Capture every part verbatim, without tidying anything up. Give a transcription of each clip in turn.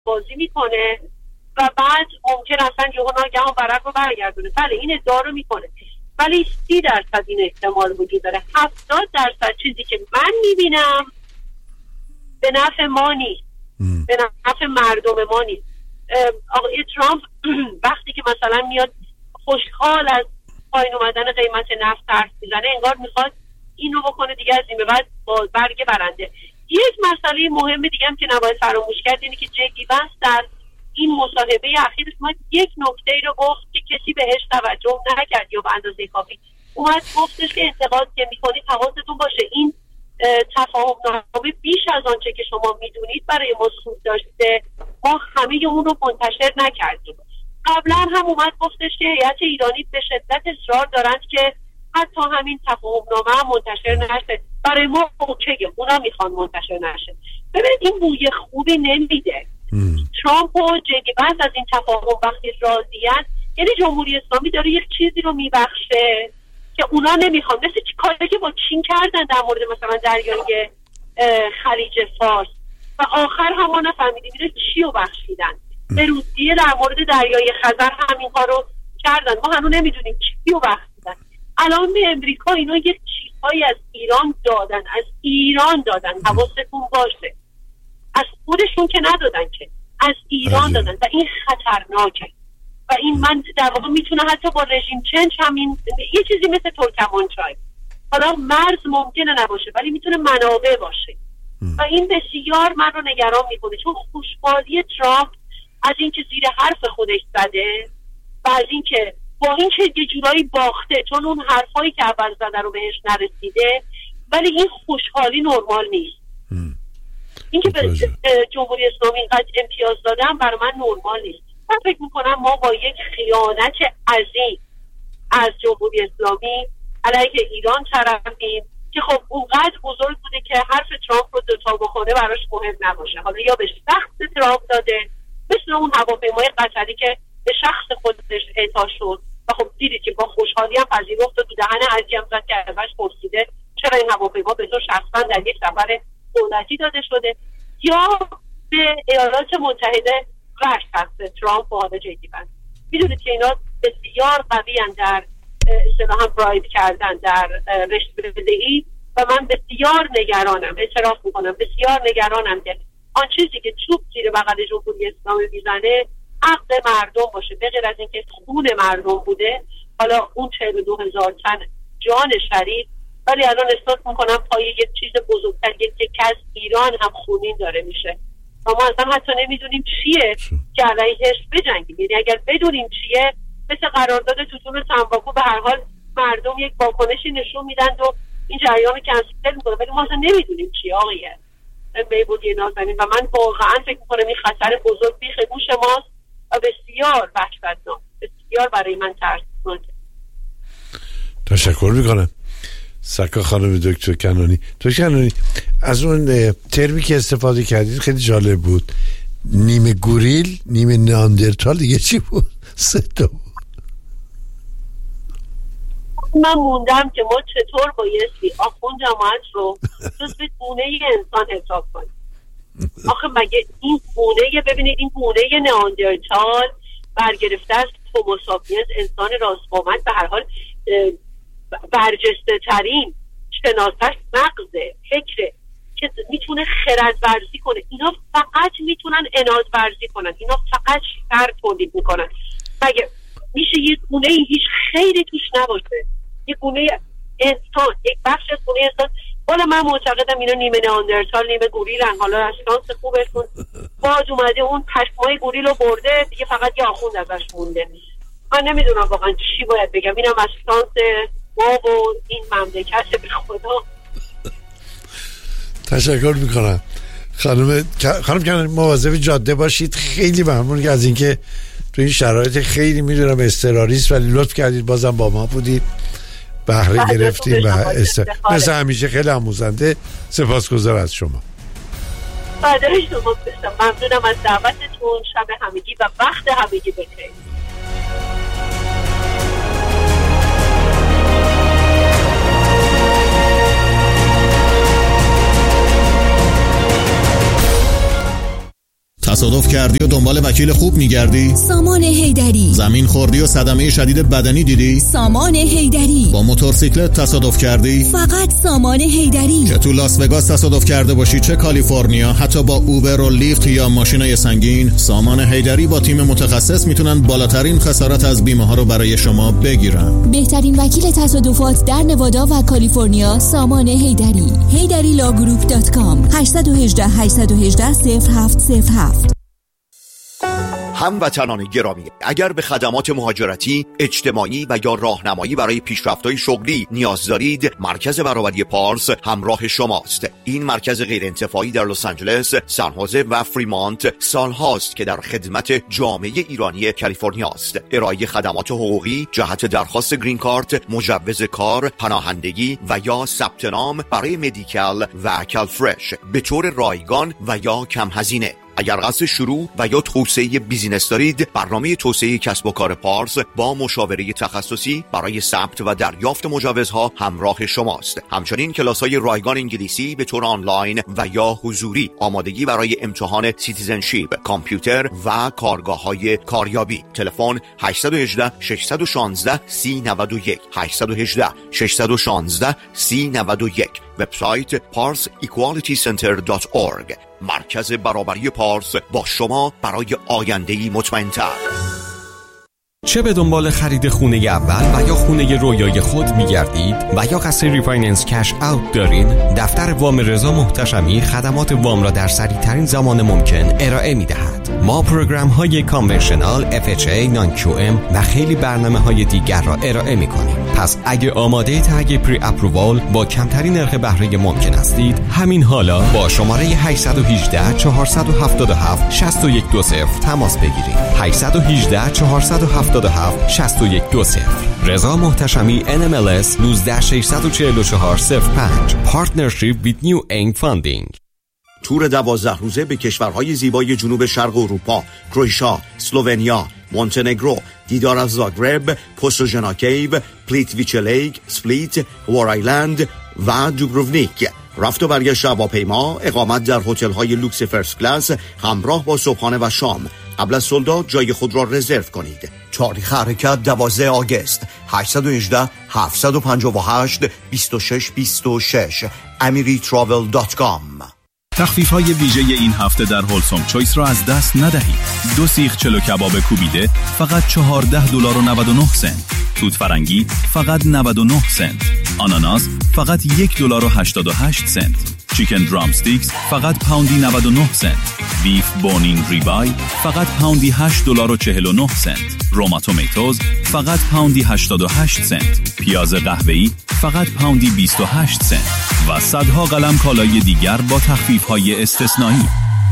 بازی میکنه و بعد ممکن اصلا یهو ناگهان ورق رو برگردونه. بله این ادعا رو میکنه، ولی سی درصد این احتمال وجود داره. هفتاد درصد چیزی که من میبینم به نفع ما نیست، به نفع مردم ما نیست. آقای ترامپ وقتی که مثلا میاد خوشحال از پایین اومدن قیمت نفت حرف میزنه، انگار میخواد اینو بکنه دیگه از این به بعد با برگ برنده. یک مسئله مهم دیگه هم که نباید فراموش کرد اینه که جدی بس در این مصاحبه اخیرش ما یک نکته ای رو گفت که کسی بهش توجه نکرد یا به اندازه کافی. اومد گفتش که انتقاد که میکنید حواستون باشه این تفاهم نامه بیش از آنچه که شما میدونید برای ما سود داشته، ما همه اون رو منتشر نکردیم. قبلا هم اومد گفتش که هیئت ایرانی به شدت اصرار دارند که حتی همین تفاهم نامه هم منتشر نشه. برای ما اوکیه، اونا میخوان منتشر نشه. ببینید این بوی خوبی نمیده. ترامپ و جدی بس از این تفاهم وقتی راضی‌اند، یعنی جمهوری اسلامی داره یک چیزی رو میبخشه که اونا نمیخوان، مثل چی کاری که با چین کردن در مورد مثلا دریای خلیج فارس و آخر هم ما نفهمیدیم اینو چی رو بخشیدن. به روسیه در مورد دریای خزر همین کار رو کردن، ما هنوز نمیدونیم چی رو بخشیدن. الان به امریکا اینا یک چیزهایی از ایران دادن، از ایران دادن، حواستون باشه، از خودشون که ندادن که از ایران دادن و این خطرناکه. و این من در واقع میتونه حتی با رژیم چنج همین یه چیزی مثل ترکمانچای، حالا مرز ممکنه نباشه ولی میتونه منابع باشه و این بسیار من رو نگران میکنه، چون خوشبازی ترامپ از این که زیر حرف خودش زده و از این که با این که یه جورایی باخته چون اون حرفایی که اول زده رو بهش نرسیده، ولی این خوشحالی نرمال نیست. این که به جمهوری اسلامی اینقدر امتیاز دادن برای من نرمال نیست. من فکر میکنم ما با یک خیانت عظیم از جمهوری اسلامی علیه ایران طرفیم که خب اونقدر بزرگ بوده که حرف ترامپ رو دوتا بخونه براش مهم نباشه. حالا یا به شخص ترامپ داده، مثل اون هواپیمای قطری که به شخص خودش اعطا شد و خب دیدید که با خوشحالی هم پذیرفت و تو دهن هرکی هم زد که ازش پرسیده چرا این هواپیما به تو شخصا در یک سفر دولتی داده شده، یا به ایالات متحده و شخص ترامپ و حالا جدی بند. میدونید که اینا بسیار قوی هستند در اصطلاحاً برایب کردن در رشوه بدهی و من بسیار نگرانم، اعتراف میکنم بسیار نگرانم که آن چیزی که چوب زیر بغل جمهوری اسلامی میزنه عقد مردم باشه، به غیر از اینکه خون مردم بوده. حالا اون چهل و دو هزار تن جان شریف، ولی الان احساس میکنم پای یک چیز بزرگتر، یک تکه از ایران هم خونین داره میشه و ما اصلا حتی نمیدونیم چیه که علیهش بجنگیم. یعنی اگر بدونیم چیه، مثل قرارداد توتون تنباکو به هر حال مردم یک واکنشی نشون میدن و این جریان رو کنسل میکنه، ولی ما اصلا نمیدونیم چیه آقایه میبودی نازنین. و من واقعا فکر میکنم این خطر بزرگ بیخ گوش ماست و بسیار وحشتناک، بسیار برای من ترسناکه. تشکر میکنم سکا خانم دکتر کنانی. دکتر کنانی، از اون ترمی که استفاده کردید خیلی جالب بود، نیمه گوریل، نیمه نئاندرتال، دیگه چی بود؟ سه تا بود. من موندم که ما چطور بایستی آخوند جماعت رو جز به گونه انسان حساب کنیم. آخه مگه این گونه، ببینید این گونه نئاندرتال برگرفته از هومو ساپینس، انسان راستقامت، به هر حال برجسته ترین شناسش مغزه، فکره که میتونه خرد ورزی کنه. اینا فقط میتونن اناد ورزی کنن، اینا فقط شر تولید میکنن. مگه میشه یک گونه هیچ خیری توش نباشه؟ یک گونه انسان، یک بخش از گونه انسان. حالا من معتقدم اینا نیمه نئاندرتال نیمه گوریلن. حالا از شانس خوبشون باز اومده اون پشمای گوریل رو برده دیگه، فقط یه آخوند ازش مونده. من نمیدونم واقعا چی باید بگم. اینم از شانس ما و این مملکت به خدا. تشکر میکنم خانم خانم کنانی. مواظب جاده باشید. خیلی ممنون از اینکه تو این شرایط خیلی میدونم اضطراریست ولی لطف کردید بازم با ما بودید، بهره گرفتیم و است... مثل همیشه خیلی آموزنده. سپاسگزار از شما. فدای شما باشم. ممنونم از دعوتتون. شب همگی و وقت همگی بخیر. تصادف کردی و دنبال وکیل خوب میگردی؟ سامان حیدری. زمین خوردی و صدمه شدید بدنی دیدی؟ سامان حیدری. با موتورسیکلت تصادف کردی؟ فقط سامان حیدری. که تو لاس وگاس تصادف کرده باشی، چه کالیفرنیا، حتی با اوبر و لیفت یا ماشینای سنگین، سامان حیدری با تیم متخصص میتونن بالاترین خسارت از بیمه ها رو برای شما بگیرن. بهترین وکیل تصادفات در نوادا و کالیفرنیا سامان حیدری. حیدری لاگروپ دات کام هشت یک هشت هشت یک هشت صفر هفت صفر هفت. هموطنان گرامی، اگر به خدمات مهاجرتی، اجتماعی و یا راهنمایی برای پیشرفت‌های شغلی نیاز دارید، مرکز برابری پارس همراه شماست. این مرکز غیرانتفاعی در لس آنجلس، سان خوزه و فریمانت سالهاست که در خدمت جامعه ایرانی کالیفرنیا است. ارائه خدمات حقوقی جهت درخواست گرین کارت، مجوز کار، پناهندگی و یا ثبت نام برای مدیکال و کالفرش به طور رایگان و یا کم هزینه. اگر قصد شروع و یا توسعه بیزینس دارید، برنامه توسعه کسب و کار پارس با مشاوره تخصصی برای ثبت و دریافت مجوزها همراه شماست. همچنین کلاس‌های رایگان انگلیسی به طور آنلاین و یا حضوری، آمادگی برای امتحان سیتیزنشیپ، کامپیوتر و کارگاه‌های کاریابی. تلفن هشت یک هشت شش یک شش سه نه یک هشت یک هشت شش یک شش سه نه یک. وبسایت پارس ایکوالیتی سنتر دات اورگ. مرکز برابری پارس با شما برای آینده‌ای مطمئن‌تر. چه به دنبال خرید خونه اول و یا خونه رویای خود می‌گردید و یا قصد ریفایننس کش اوت دارید، دفتر وام رضا محتشمی خدمات وام را در سریع‌ترین زمان ممکن ارائه می‌دهد. ما پروگرام‌های کانونشنال، اف اچ ای، نان کیو ام و خیلی برنامه‌های دیگر را ارائه می‌کنیم. پس اگه آماده تگ پری اپرووال با کمترین نرخ بهره ممکن هستید، همین حالا با شماره هشت یک هشت چهار هفت هفت شش یک دو صفر تماس بگیرید. هشت یک هشت چهار هفت هفت شش یک دو صفر. رضا محتشمی ان ام ال اس یک نه شش چهار چهار صفر پنج. پارتنرشیپ ویت نیو اینگ فاندینگ. تور دوازده روزه به کشورهای زیبای جنوب شرق اروپا، کرواتیا، اسلوونیا، مونتنگرو، دیدار از زاگرب، پوستوژنا کیو، پلیتویچ لیک، سپلیت، وار آیلند و دوبروونیک. رفت و برگشت هواپیما، اقامت در هتل‌های لوکس فرست کلاس همراه با صبحانه و شام. قبل از سولداد جای خود را رزرو کنید. تاریخ حرکت دوازده آگوست. هشت یک هشت هفت پنج هشت دو شش دو شش. امیری تراول دات کام. تخفیف‌های ویژه این هفته در هولسوم چویس را از دست ندهید. دو سیخ چلو کباب کوبیده فقط چهارده دلار و نود و نه سنت. توت فرنگی فقط نود و نه سنت. آناناس فقط یک دلار و هشتاد و هشت سنت. چیکن درام استیکس فقط پوندی نود و نه سنت. بیف بونین ریبای فقط پوندی هشت دلار و چهل و نه سنت. روما تومیتوز فقط پوندی هشتاد و هشت سنت. پیاز قهوه‌ای فقط پوندی بیست و هشت سنت و صدها قلم کالای دیگر با تخفیف‌های استثنایی.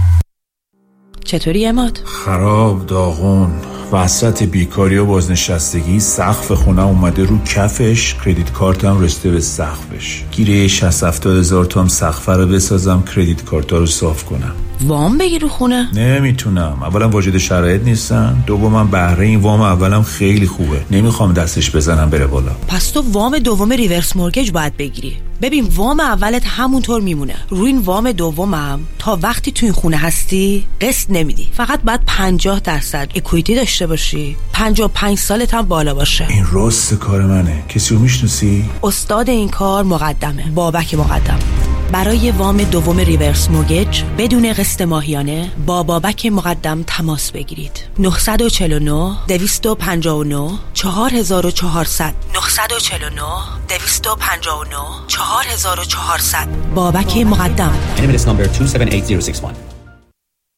چطوری عماد؟ خراب، داغون، وسط بیکاری و بازنشستگی. سقف خونه اومده رو کفش، کردیت کارتم رسیده به سقفش. گیره شصت هفتاد هزار توام سقف رو بسازم، کردیت کارتا رو صاف کنم. وام بگیر رو خونه؟ نمیتونم. اولا واجد شرایط نیستن، دومم بهره این وام اولم خیلی خوبه، نمیخوام دستش بزنم بره بالا. پس تو وام دوم ریورس مورگیج باید بگیری. ببین وام اولت همونطور میمونه، روی این وام دومم تا وقتی تو این خونه هستی قسط نمیدی. فقط باید پنجاه درصد اکویتی داشته باشی، پنجاه و پنج سالت هم بالا باشه. این راست کار منه. کسی رو میشناسی؟ استاد این کار مقدمه، بابک مقدم. برای وام دوم ریورس مورگیج بدون قسط ماهیانه با بابک مقدم تماس بگیرید. نه چهار نه دو پنج نه چهار چهار چهار صفر نه چهار نه دو پنج نه چهار چهار چهار صفر. بابک مقدم. N M L S number two seven eight zero six one.